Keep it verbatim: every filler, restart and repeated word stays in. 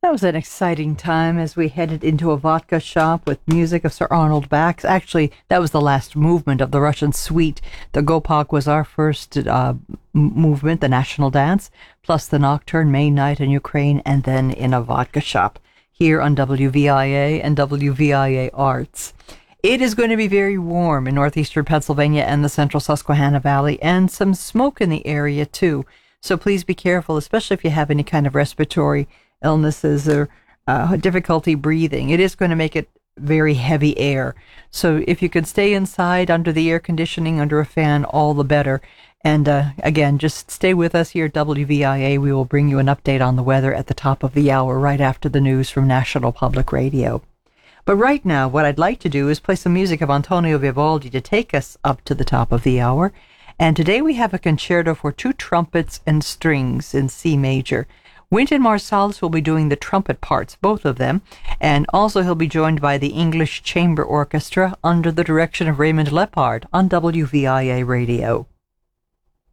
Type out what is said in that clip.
That was an exciting time as we headed into a vodka shop with music of Sir Arnold Bax. Actually, that was the last movement of the Russian suite. The Gopak was our first uh, movement, the national dance, plus the nocturne, main night in Ukraine, and then in a vodka shop here on W V I A and W V I A Arts. It is going to be very warm in northeastern Pennsylvania and the central Susquehanna Valley, and some smoke in the area too. So please be careful, especially if you have any kind of respiratory illnesses or uh, difficulty breathing. It is going to make it very heavy air. So if you can stay inside under the air conditioning, under a fan, all the better. And uh, again, just stay with us here at W V I A. We will bring you an update on the weather at the top of the hour, right after the news from National Public Radio. But right now, what I'd like to do is play some music of Antonio Vivaldi to take us up to the top of the hour. And today we have a concerto for two trumpets and strings in C major. Wynton Marsalis will be doing the trumpet parts, both of them, and also he'll be joined by the English Chamber Orchestra under the direction of Raymond Lepard on W V I A Radio.